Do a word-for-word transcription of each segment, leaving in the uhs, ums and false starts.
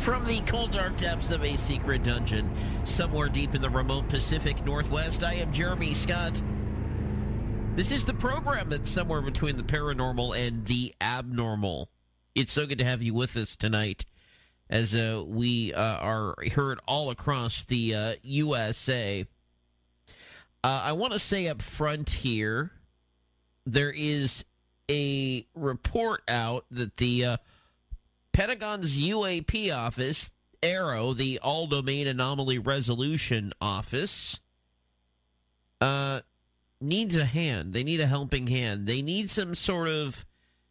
From the cold, dark depths of a secret dungeon, somewhere deep in the remote Pacific Northwest, I am Jeremy Scott. This is the program that's somewhere between the paranormal and the abnormal. It's so good to have you with us tonight as uh, we uh, are heard all across the uh, U S A. Uh, I want to say up front here, there is a report out that the uh, Pentagon's U A P office, AARO, the All-Domain Anomaly Resolution Office, uh, needs a hand. They need a helping hand. They need some sort of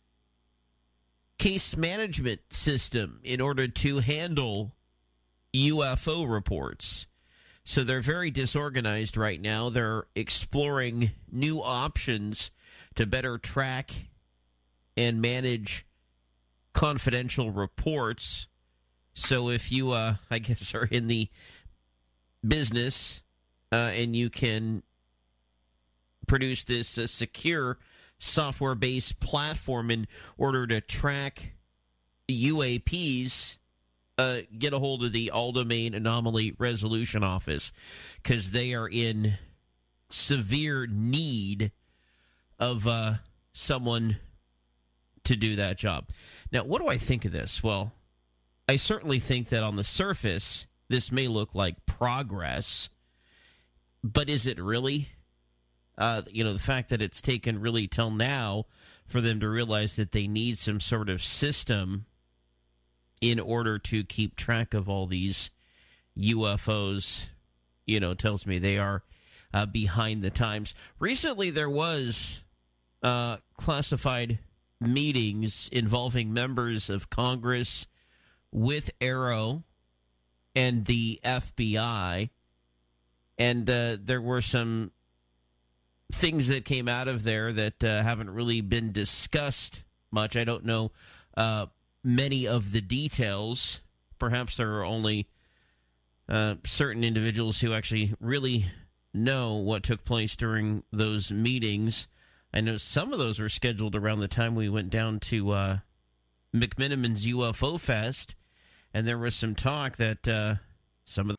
case management system in order to handle U F O reports. So they're very disorganized right now. They're exploring new options to better track and manage confidential reports. So if you, uh, I guess, are in the business uh, and you can produce this uh, secure software-based platform in order to track U A Ps, uh, get a hold of the All-Domain Anomaly Resolution Office, because they are in severe need of uh, someone to do that job. Now, what do I think of this? Well, I certainly think that on the surface, this may look like progress, but is it really? Uh, you know, the fact that it's taken really till now for them to realize that they need some sort of system in order to keep track of all these U F Os, you know, tells me they are uh, behind the times. Recently, there was uh, classified meetings involving members of Congress with AARO and the F B I, and uh, there were some things that came out of there that uh, haven't really been discussed much. I don't know uh, many of the details. Perhaps there are only uh, certain individuals who actually really know what took place during those meetings. I know some of those were scheduled around the time we went down to uh, McMiniman's U F O Fest, and there was some talk that uh, some of